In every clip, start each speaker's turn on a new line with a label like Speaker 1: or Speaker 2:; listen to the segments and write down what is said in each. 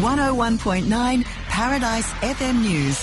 Speaker 1: 101.9 Paradise FM News.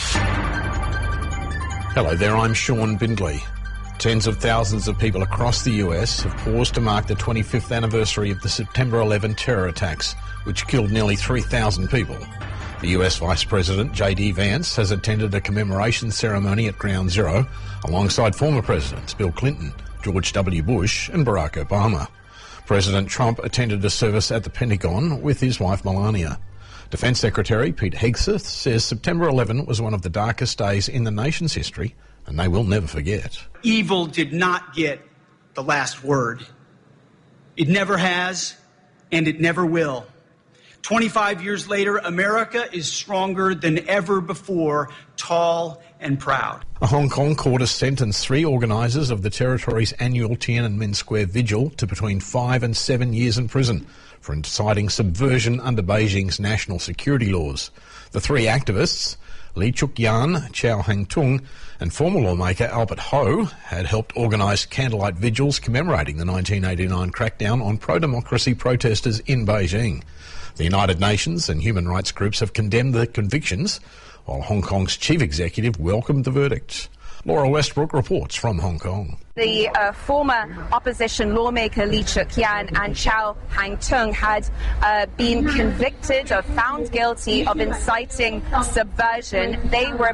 Speaker 2: Hello there, I'm Sean Bindley. Tens of thousands of people across the US have paused to mark the 25th anniversary of the September 11 terror attacks, which killed nearly 3,000 people. The US Vice President J.D. Vance has attended a commemoration ceremony at Ground Zero alongside former Presidents Bill Clinton, George W. Bush and Barack Obama. President Trump attended a service at the Pentagon with his wife Melania. Defence Secretary Pete Hegseth says September 11 was one of the darkest days in the nation's history, and they will never forget.
Speaker 3: Evil did not get the last word. It never has, and it never will. 25 years later, America is stronger than ever before, tall and proud.
Speaker 2: A Hong Kong court has sentenced 3 organisers of the territory's annual Tiananmen Square vigil to between 5 and 7 years in prison for inciting subversion under Beijing's national security laws. The 3 activists, Lee Chuk-yan, Chow Hang-tung and former lawmaker Albert Ho, had helped organise candlelight vigils commemorating the 1989 crackdown on pro-democracy protesters in Beijing. The United Nations and human rights groups have condemned the convictions, while Hong Kong's chief executive welcomed the verdict. Laura Westbrook reports from Hong Kong.
Speaker 4: The former opposition lawmaker Lee Chuk-yan and Chow Hang-tung had been convicted or found guilty of inciting subversion. They were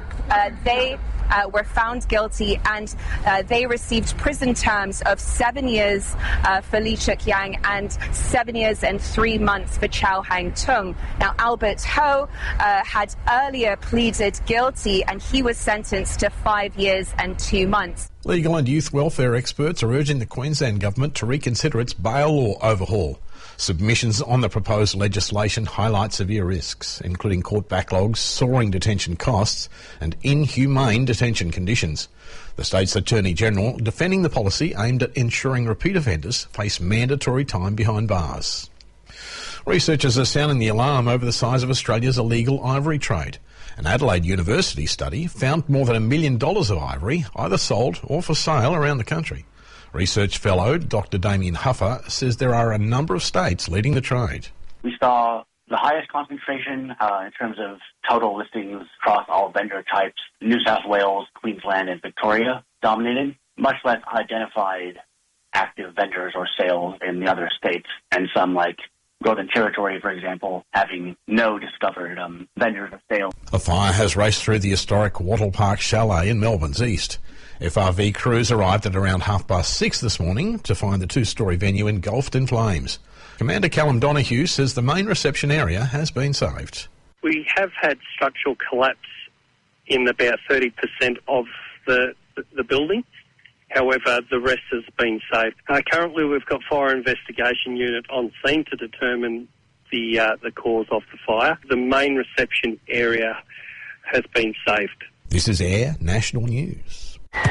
Speaker 4: found guilty and they received prison terms of 7 years for Lee Chuk-yan and 7 years and 3 months for Chow Hang-tung. Now, Albert Ho had earlier pleaded guilty and he was sentenced to 5 years and 2 months.
Speaker 2: Legal and youth welfare experts are urging the Queensland Government to reconsider its bail law overhaul. Submissions on the proposed legislation highlight severe risks, including court backlogs, soaring detention costs and inhumane detention conditions. The state's Attorney-General defending the policy aimed at ensuring repeat offenders face mandatory time behind bars. Researchers are sounding the alarm over the size of Australia's illegal ivory trade. An Adelaide University study found more than $1 million of ivory either sold or for sale around the country. Research fellow Dr. Damien Huffer says there are a number of states leading the trade.
Speaker 5: We saw the highest concentration in terms of total listings across all vendor types. New South Wales, Queensland and Victoria dominated, much less identified active vendors or sales in the other states, and some like Northern Territory, for example, having no discovered vendors or sales.
Speaker 2: A fire has raced through the historic Wattle Park Chalet in Melbourne's east. FRV crews arrived at around 6:30 this morning to find the 2-storey venue engulfed in flames. Commander Callum Donoghue says the main reception area has been saved.
Speaker 6: We have had structural collapse in about 30% of the building. However, the rest has been saved. Currently, we've got fire investigation unit on scene to determine the cause of the fire. The main reception area has been saved.
Speaker 2: This is Air National News.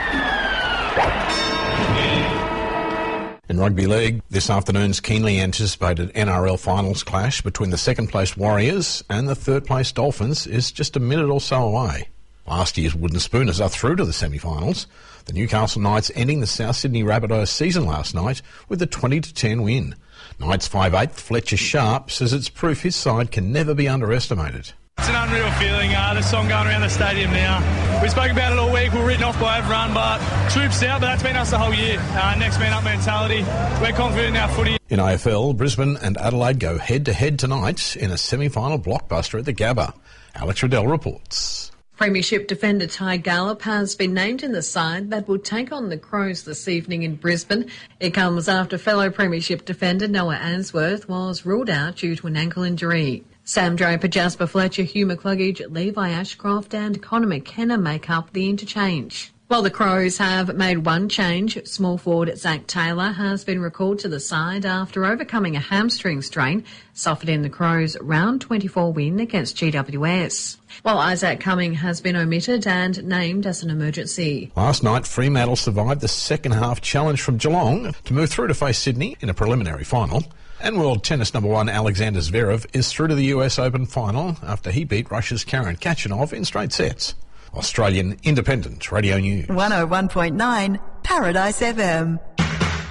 Speaker 2: In rugby league, this afternoon's keenly anticipated NRL finals clash between the second-place Warriors and the third-place Dolphins is just a minute or so away. Last year's Wooden Spooners are through to the semi-finals. The Newcastle Knights ending the South Sydney Rabbitohs season last night with a 20-10 win. Knights 5'8" Fletcher Sharp says it's proof his side can never be underestimated.
Speaker 7: It's an unreal feeling, the song going around the stadium now. We spoke about it all week, we're written off by everyone, but troops out, but that's been us the whole year. Next man up mentality, we're confident in our footy.
Speaker 2: In AFL, Brisbane and Adelaide go head-to-head tonight in a semi-final blockbuster at the Gabba. Alex Riddell reports.
Speaker 8: Premiership defender Ty Gallop has been named in the side that will take on the Crows this evening in Brisbane. It comes after fellow Premiership defender Noah Answorth was ruled out due to an ankle injury. Sam Draper, Jasper Fletcher, Hugh McCluggage, Levi Ashcroft and Connor McKenna make up the interchange. While the Crows have made one change, small forward Zach Taylor has been recalled to the side after overcoming a hamstring strain suffered in the Crows' round 24 win against GWS. While Isaac Cumming has been omitted and named as an emergency.
Speaker 2: Last night, Fremantle survived the second half challenge from Geelong to move through to face Sydney in a preliminary final. And world tennis number 1 Alexander Zverev is through to the US Open final after he beat Russia's Karen Khachanov in straight sets. Australian Independent Radio News.
Speaker 1: 101.9 Paradise FM.